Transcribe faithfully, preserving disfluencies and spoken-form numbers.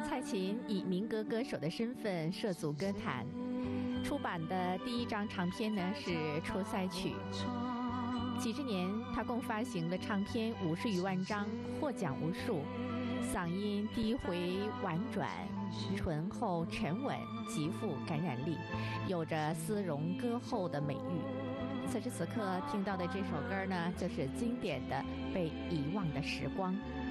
蔡琴以民歌歌手的身份涉足歌坛，出版的第一张唱片呢是《出塞曲》。几十年，他共发行了唱片五十余万张，获奖无数。嗓音低回婉转，醇厚沉稳，极富感染力，有着丝绒歌后的美誉。此时此刻听到的这首歌呢，就是经典的《被遗忘的时光》。